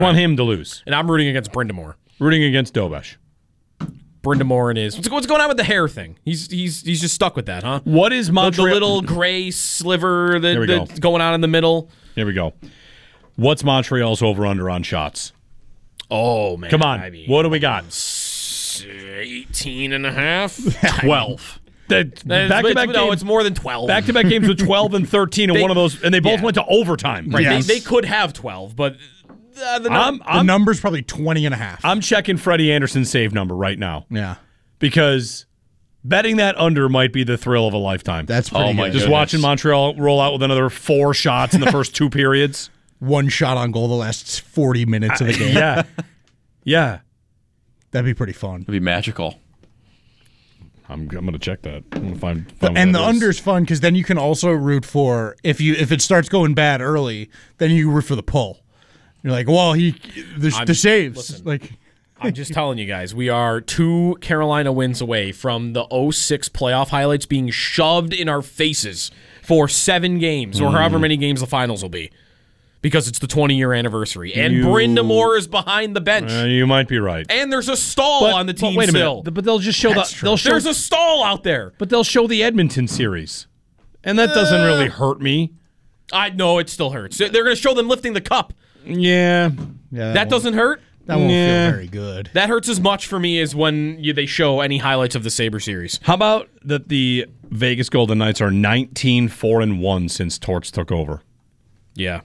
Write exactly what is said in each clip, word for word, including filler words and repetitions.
want him to lose. And I'm rooting against Brindamore. Rooting against Dobesh. Brindamore and his... What's, what's going on with the hair thing? He's he's he's just stuck with that, huh? What is Montreal... The, the little gray sliver that, we that's go. going on in the middle. Here we go. What's Montreal's over-under on shots? Oh, man. Come on. I mean, what do we got? eighteen and a half? twelve. That, back-to-back no, games, it's more than twelve. Back-to-back games with twelve and thirteen, and They- one of those, and they both yeah. went to overtime. Right. Yes. They, they could have twelve, but uh, the I'm, The I'm, number's probably twenty and a half. I'm checking Freddie Anderson's save number right now yeah. because betting that under might be the thrill of a lifetime. That's pretty Oh, my good. Just goodness. watching Montreal roll out with another four shots in the first two periods. One shot on goal the last forty minutes of the game. Yeah. Yeah. That'd be pretty fun. It'd be magical. I'm, I'm going to check that. I'm gonna find, find And what the that is. under's fun because then you can also root for if you if it starts going bad early, then you root for the pull. You're like, well, he the, I'm- the saves listen. like I'm just telling you guys, we are two Carolina wins away from the oh six playoff highlights being shoved in our faces for seven games or however many games the finals will be. Because it's the twenty-year anniversary. And You- Brindamore is behind the bench. Uh, you might be right. and there's a stall But- on the but team wait a still. minute. But they'll just show That's the true. they'll show There's a stall out there. but they'll show the Edmonton series, and that doesn't really hurt me. I know it still hurts. They're going to show them lifting the cup. Yeah, yeah, That won't- doesn't hurt. that won't Yeah. feel very good. That hurts as much for me as when you, they show any highlights of the Sabre series. How about that the Vegas Golden Knights are nineteen four and one since Torts took over? Yeah.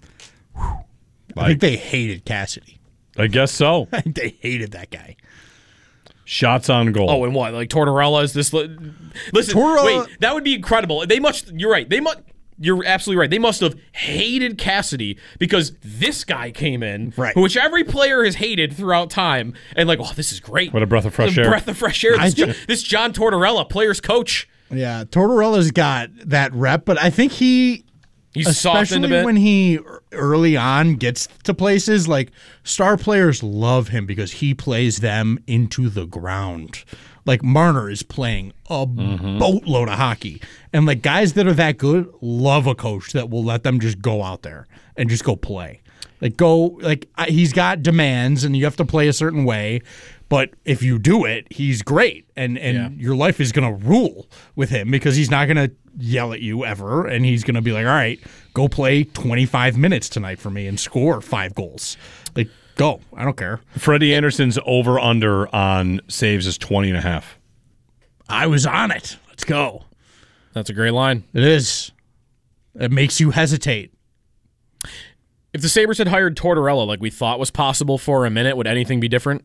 I think they hated Cassidy. I guess so. I think they hated that guy. Shots on goal. Oh, and what? Like Tortorella is this? Li- Listen, Tortorella- wait, that would be incredible. They must. You're right. They must. You're absolutely right. They must have hated Cassidy because this guy came in, Right. which every player has hated throughout time, and like, oh, this is great. What a breath of fresh a air. breath of fresh air. I This, think- this John Tortorella, players coach. Yeah, Tortorella's got that rep, but I think he, He's softened a especially bit. when he early on gets to places, like star players love him because he plays them into the ground. Like Marner is playing a boatload of hockey, and like guys that are that good love a coach that will let them just go out there and just go play. Like go, like I, he's got demands, and you have to play a certain way. But if you do it, he's great, and and Yeah. your life is gonna rule with him because he's not gonna yell at you ever, and he's gonna be like, all right, go play twenty-five minutes tonight for me and score five goals. Like, go. I don't care. Freddie Anderson's over under on saves is twenty and a half. I was on it. Let's go. That's a great line. It is. It makes you hesitate. If the Sabres had hired Tortorella like we thought was possible for a minute, would anything be different?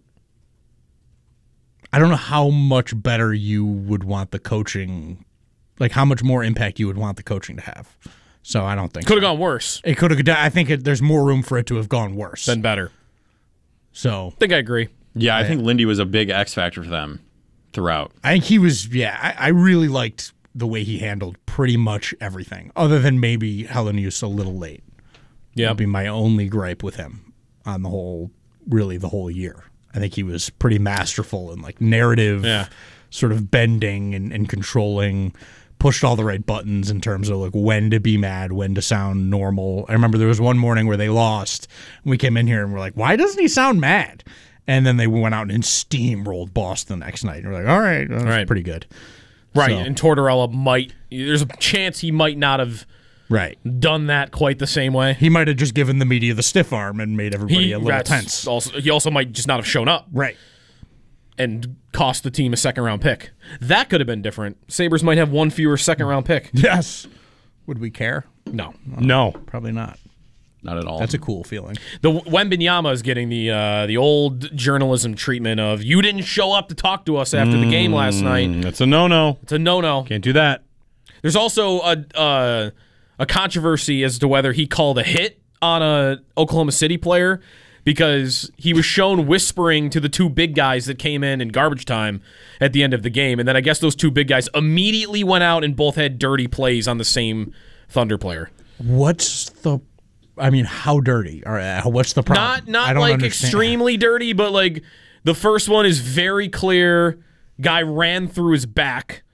I don't know how much better you would want the coaching, like how much more impact you would want the coaching to have. So I don't think Could have so. gone worse. It could have. I think it, there's more room for it to have gone worse. Been better. So I think I agree. Yeah, I think Lindy was a big X factor for them throughout. I think he was. Yeah, I, I really liked the way he handled pretty much everything, other than maybe Hellenius a little late. Yeah. That'd be my only gripe with him on the whole, really the whole year. I think he was pretty masterful in like narrative, Yeah. sort of bending and, and controlling, pushed all the right buttons in terms of like when to be mad, when to sound normal. I remember there was one morning where they lost, and we came in here and we're like, why doesn't he sound mad? And then they went out and steamrolled Boston the next night. And we're like, all right, that's Right. pretty good. Right. So- And Tortorella might, there's a chance he might not have Right. done that quite the same way. He might have just given the media the stiff arm and made everybody He, a little that's tense. Also, he also might just not have shown up Right. and cost the team a second round pick. That could have been different. Sabres might have one fewer second round pick. Yes. Would we care? No. No. Probably not. Not at all. That's a cool feeling. The Wembanyama is getting the uh, the old journalism treatment of you didn't show up to talk to us after the game last night. Mm, That's a no-no. It's a no-no. Can't do that. There's also a uh, a controversy as to whether he called a hit on a Oklahoma City player because he was shown whispering to the two big guys that came in in garbage time at the end of the game, and then I guess those two big guys immediately went out and both had dirty plays on the same Thunder player. What's the? I mean, how dirty? Or uh, what's the problem? Not not I don't like understand. extremely dirty, but like the first one is very clear. Guy ran through his back,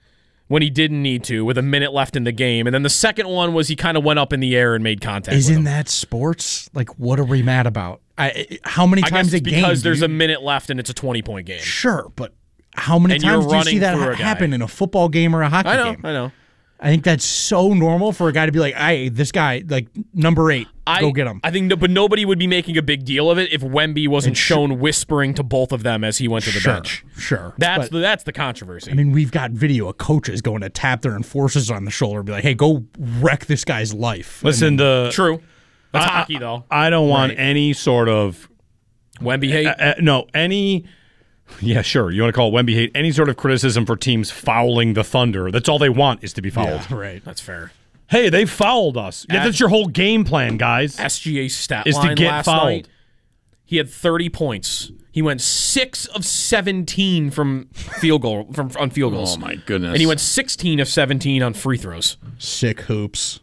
when he didn't need to with a minute left in the game. And then the second one was he kind of went up in the air and made contact with Isn't him. that sports? Like, what are we mad about? I, how many I times guess a it's game? because do there's you- a minute left and it's a twenty-point game. Sure, but how many And you're times do you see running that through ha- a guy. happen in a football game or a hockey I know, game? I know. I think that's so normal for a guy to be like, "Hey, this guy, like number eight, I, go get him." I think, no, but nobody would be making a big deal of it if Wemby wasn't sh- shown whispering to both of them as he went to the sure, bench. sure. That's But, the that's the controversy. I mean, we've got video of coaches going to tap their enforcers on the shoulder and be like, "Hey, go wreck this guy's life." Listen, the True. That's I- hockey, though. I don't want Right. any sort of Wemby hate. uh, uh, no any. Yeah, sure. You want to call it Wemby hate? Any sort of criticism for teams fouling the Thunder? That's all they want is to be fouled. Yeah, right. That's fair. Hey, they fouled us. Yeah, At- that's your whole game plan, guys. S G A stat Is to line get last fouled. night. He had thirty points. He went six of seventeen from field goal from on field goals. Oh my goodness! And he went sixteen of seventeen on free throws. Sick hoops.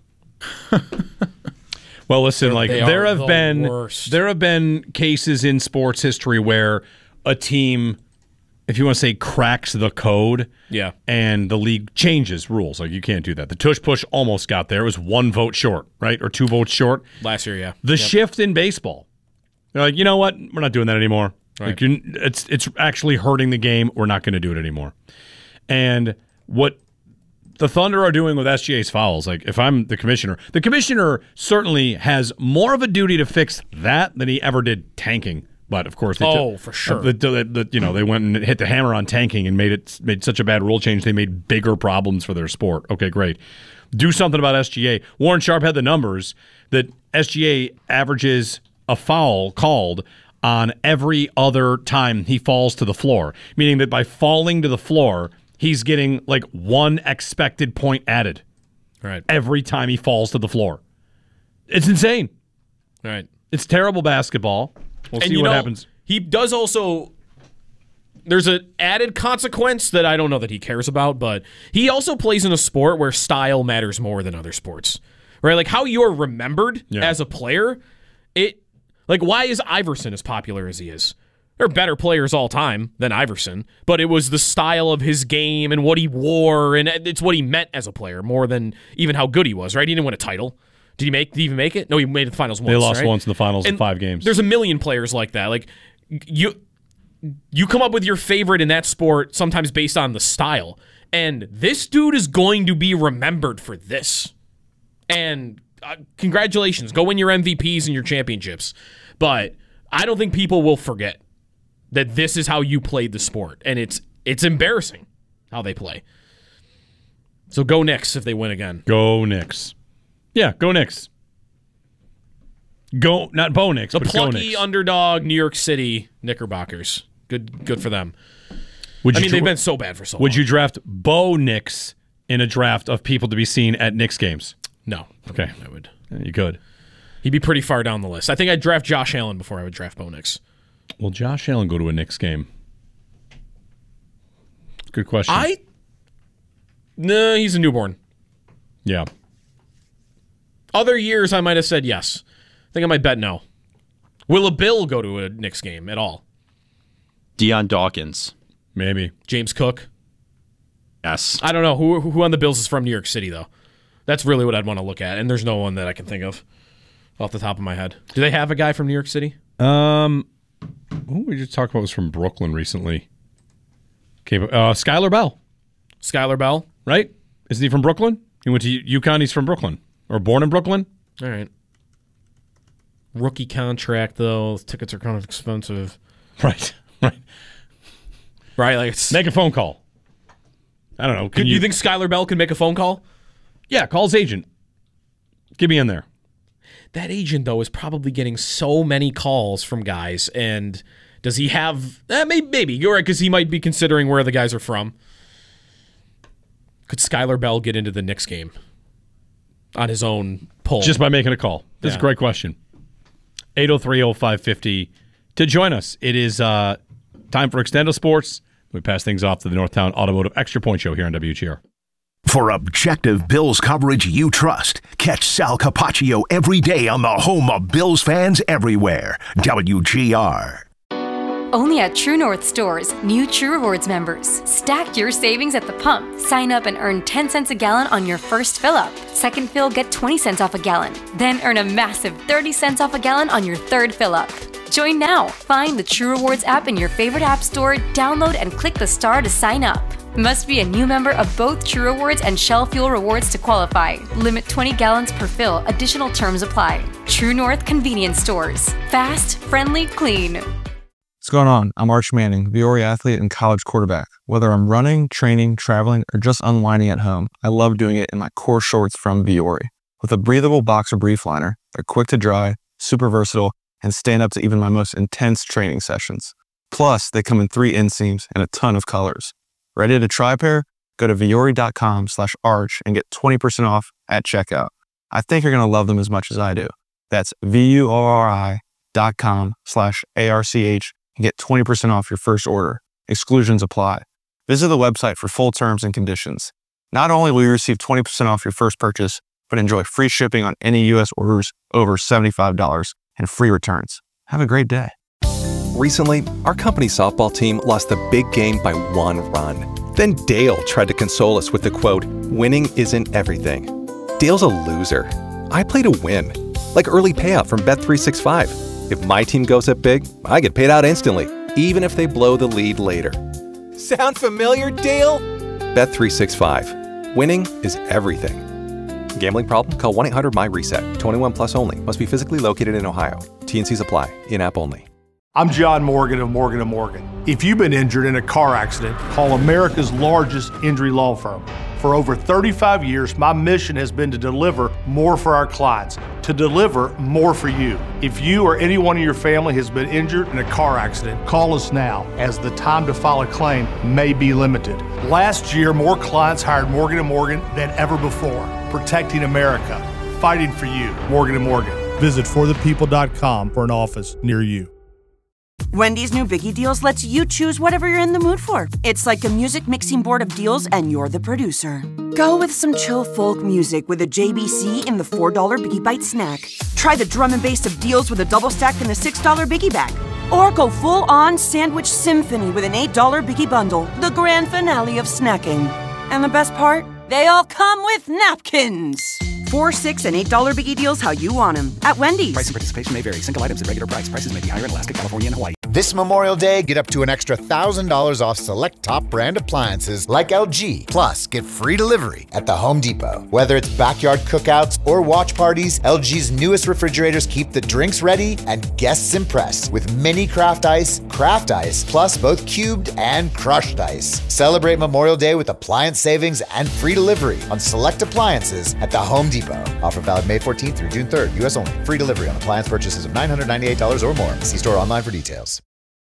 Well, listen, like they there are have the been worst. there have been cases in sports history where a team, if you want to say, cracks the code, Yeah. and the league changes rules. Like you can't do that. The tush push almost got there. It was one vote short, right, or two votes short. Last year, yeah. The shift in baseball, they're like, you know what, we're not doing that anymore. Right. Like you, it's it's actually hurting the game. We're not going to do it anymore. And what the Thunder are doing with S G A's fouls, like if I'm the commissioner, the commissioner certainly has more of a duty to fix that than he ever did tanking. But of course, they Oh, took- for sure. The, the, the, you know, they went and hit the hammer on tanking and made it made such a bad rule change. They made bigger problems for their sport. Okay, great. Do something about S G A. Warren Sharp had the numbers that S G A averages a foul called on every other time he falls to the floor, meaning that by falling to the floor, he's getting like one expected point added Right. every time he falls to the floor. It's insane. Right. It's terrible basketball. We'll And see you what know, happens. He does also. There's an added consequence that I don't know that he cares about, but he also plays in a sport where style matters more than other sports, right? Like how you're remembered Yeah. as a player. It like why is Iverson as popular as he is? There are better players all time than Iverson, but it was the style of his game and what he wore, and it's what he meant as a player more than even how good he was. Right? He didn't win a title. Did he make? Did he even make it? No, he made the finals once. They lost right? once in the finals in And five games. There's a million players like that. Like you, you come up with your favorite in that sport sometimes based on the style, and this dude is going to be remembered for this. And uh, congratulations, go win your M V Ps and your championships. But I don't think people will forget that this is how you played the sport, and it's it's embarrassing how they play. So go Knicks if they win again. Go Knicks. Yeah, go Knicks. Go, not Bo Knicks, The but go plucky Knicks. underdog New York City Knickerbockers. Good good for them. Would I you mean, dra- they've been so bad for so Would long. you draft Bo Knicks in a draft of people to be seen at Knicks games? No. Okay. I would. You could. He'd be pretty far down the list. I think I'd draft Josh Allen before I would draft Bo Nix. Will Josh Allen go to a Knicks game? Good question. I. No, he's a newborn. yeah. Other years, I might have said yes. I think I might bet no. Will a Bill go to a Knicks game at all? Deion Dawkins. Maybe. James Cook? Yes. I don't know. Who who on the Bills is from New York City, though? That's really what I'd want to look at, and there's no one that I can think of off the top of my head. Do they have a guy from New York City? Um, who we just talked about was from Brooklyn recently. Okay, uh, Skylar Bell, Skylar Bell? right? Isn't he from Brooklyn? He went to UConn. He's from Brooklyn, or born in Brooklyn. All right. Rookie contract, though. Those tickets are kind of expensive. Right, right. Right? Like it's, Make a phone call. I don't know. Can Could you think Skylar Bell can make a phone call? Yeah, call his agent. Get me in there. That agent, though, is probably getting so many calls from guys. And does he have... Eh, maybe, maybe. You're right, because he might be considering where the guys are from. Could Skylar Bell get into the Knicks game on his own pull? Just by making a call. That's Yeah. a great question. eight oh three oh five five oh to join us. It is uh, time for Extendo Sports. We pass things off to the Northtown Automotive Extra Point Show here on W G R. For objective Bills coverage you trust, catch Sal Capaccio every day on the home of Bills fans everywhere, W G R. Only at True North stores, new True Rewards members. Stack your savings at the pump. Sign up and earn ten cents a gallon on your first fill up. Second fill, get twenty cents off a gallon. Then earn a massive thirty cents off a gallon on your third fill up. Join now. Find the True Rewards app in your favorite app store, download and click the star to sign up. Must be a new member of both True Rewards and Shell Fuel Rewards to qualify. Limit twenty gallons per fill. Additional terms apply. True North Convenience Stores. Fast, friendly, clean. What's going on? I'm Arch Manning, Viore athlete and college quarterback. Whether I'm running, training, traveling, or just unwinding at home, I love doing it in my core shorts from Viore. With a breathable boxer brief liner, they're quick to dry, super versatile, and stand up to even my most intense training sessions. Plus, they come in three inseams and a ton of colors. Ready to try a pair? Go to Viore.com slash arch and get twenty percent off at checkout. I think you're going to love them as much as I do. That's V-U-O-R-I dot com slash A-R-C-H and get twenty percent off your first order. Exclusions apply. Visit the website for full terms and conditions. Not only will you receive twenty percent off your first purchase, but enjoy free shipping on any U S orders over seventy-five dollars and free returns. Have a great day. Recently, our company softball team lost the big game by one run. Then Dale tried to console us with the quote, "Winning isn't everything." Dale's a loser. I play to win. Like early payout from Bet three sixty-five. If my team goes up big, I get paid out instantly, even if they blow the lead later. Sound familiar, Dale? Bet three sixty-five. Winning is everything. Gambling problem? Call one eight hundred M Y reset. twenty-one plus only. Must be physically located in Ohio. T and Cs apply. In-app only. I'm John Morgan of Morgan and Morgan. If you've been injured in a car accident, call America's largest injury law firm. For over thirty-five years, my mission has been to deliver more for our clients, to deliver more for you. If you or anyone in your family has been injured in a car accident, call us now, as the time to file a claim may be limited. Last year, more clients hired Morgan and Morgan than ever before, protecting America, fighting for you. Morgan and Morgan. Visit for the people dot com for an office near you. Wendy's new Biggie Deals lets you choose whatever you're in the mood for. It's like a music mixing board of deals, and you're the producer. Go with some chill folk music with a J B C in the four dollar Biggie Bite snack. Try the drum and bass of deals with a double stack in the six dollar Biggie Bag. Or go full-on sandwich symphony with an eight dollar Biggie Bundle, the grand finale of snacking. And the best part? They all come with napkins. Four, six, and eight dollar Biggie Deals how you want them at Wendy's. Price and participation may vary. Single items at regular price. Prices may be higher in Alaska, California, and Hawaii. This Memorial Day, get up to an extra one thousand dollars off select top brand appliances like L G. Plus, get free delivery at the Home Depot. Whether it's backyard cookouts or watch parties, L G's newest refrigerators keep the drinks ready and guests impressed with mini craft ice, craft ice, plus both cubed and crushed ice. Celebrate Memorial Day with appliance savings and free delivery on select appliances at the Home Depot. Offer valid May fourteenth through June third, U S only. Free delivery on appliance purchases of nine hundred ninety-eight dollars or more. See store online for details.